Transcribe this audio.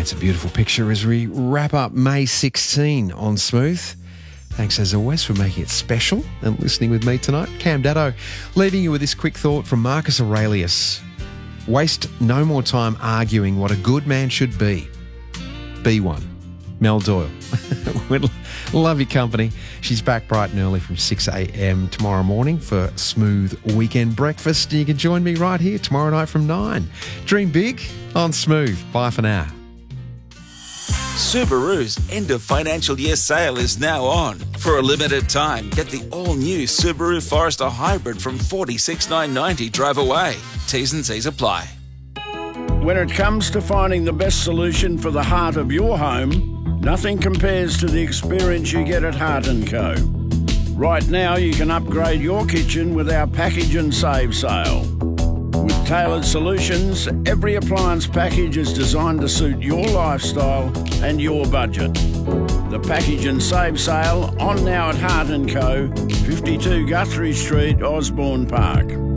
Paints a beautiful picture as we wrap up May 16 on Smooth. Thanks as always for making it special and listening with me tonight. Cam Daddo, leaving you with this quick thought from Marcus Aurelius. Waste no more time arguing what a good man should be. Be one. Mel Doyle. Love your company. She's back bright and early from 6 a.m. tomorrow morning for Smooth Weekend Breakfast. You can join me right here tomorrow night from 9. Dream big on Smooth. Bye for now. Subaru's end of financial year sale is now on. For a limited time, get the all-new Subaru Forester Hybrid from $46,990 drive away. T's and C's apply. When it comes to finding the best solution for the heart of your home, nothing compares to the experience you get at Heart & Co. Right now, you can upgrade your kitchen with our Package and Save sale. With tailored solutions, every appliance package is designed to suit your lifestyle and your budget. The Package and Save sale on now at Heart & Co, 52 Guthrie Street, Osborne Park.